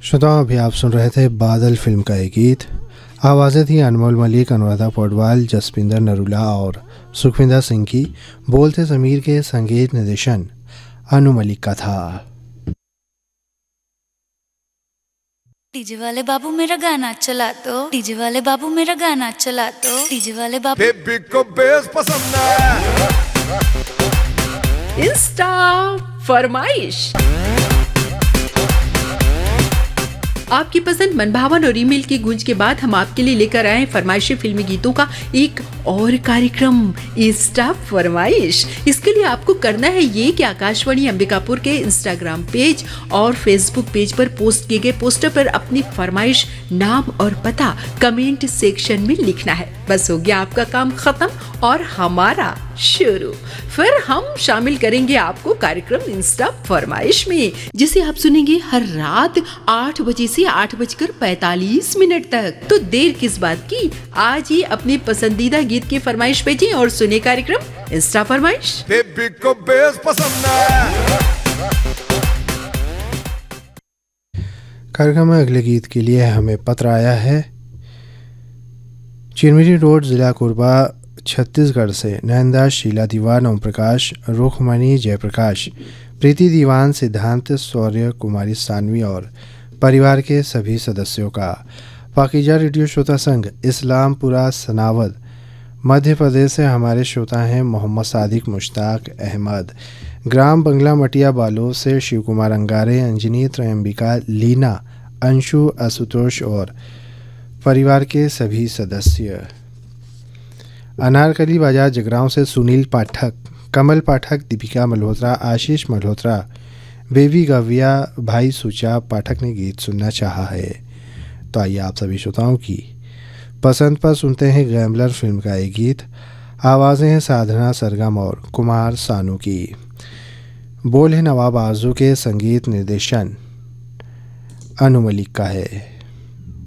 श्रोताओं, अभी आप सुन रहे थे बादल फिल्म का एक गीत। आवाज़ें थी अनमोल मलिक, अनुराधा पौडवाल, जसपिंदर नरूला और सुखविंदर सिंह की। बोल थे समीर के, संगीत निर्देशन अनु मलिक का था। डीजे वाले बाबू मेरा गाना चला दो, डीजे वाले बाबू मेरा गाना चला दो, डीजे वाले बाबू। बेबी को बेस पसंद है। इंस्टा फरमाइश। आपकी पसंद, मनभावन और ईमेल की गूंज के बाद हम आपके लिए लेकर आए फरमाइशी फिल्मी गीतों का एक और कार्यक्रम, इंस्टा फरमाइश। इसके लिए आपको करना है ये कि आकाशवाणी अंबिकापुर के इंस्टाग्राम पेज और फेसबुक पेज पर पोस्ट किए गए पोस्टर पर अपनी फरमाइश, नाम और पता कमेंट सेक्शन में लिखना है। बस हो गया आपका काम खत्म और हमारा शुरू। फिर हम शामिल करेंगे आपको कार्यक्रम इंस्टा फरमाइश में, जिसे आप सुनेंगे हर रात 8 बजे से 8:45 तक। तो देर किस बात की, आज ही अपने पसंदीदा गीत की फरमाइश भेजें और सुने कार्यक्रम इंस्टा फरमाइश। बेबी को बेस पसंद है। कार्यक्रम में अगले गीत के लिए हमें पत्र आया है चिरमिरी रोड, जिला कोरबा, छत्तीसगढ़ से नयनदास, शीला दीवान, ओम प्रकाश, रुखमणि, जयप्रकाश, प्रीति दीवान, सिद्धांत, शौर्य, कुमारी सानवी और परिवार के सभी सदस्यों का पाकीजा रेडियो श्रोता संघ इस्लामपुरा सनावद मध्य प्रदेश से हमारे श्रोता हैं मोहम्मद सादिक, मुश्ताक अहमद, ग्राम बंगला मटिया बालोद से शिव कुमार अंगारे, अंजनी, त्रयंबिका, लीना, अंशु, आशुतोष और परिवार के सभी सदस्य। अनारकली बाजार जगरांव से सुनील पाठक, कमल पाठक, दीपिका मल्होत्रा, आशीष मल्होत्रा, बेबी गविया, भाई सुचा पाठक ने गीत सुनना चाहा है। तो आइए आप सभी श्रोताओं की पसंद पर सुनते हैं गैम्बलर फिल्म का एक गीत। आवाज़ें हैं साधना सरगम और कुमार सानू की। बोल है नवाब आरजू के, संगीत निर्देशन अनु मलिक का है।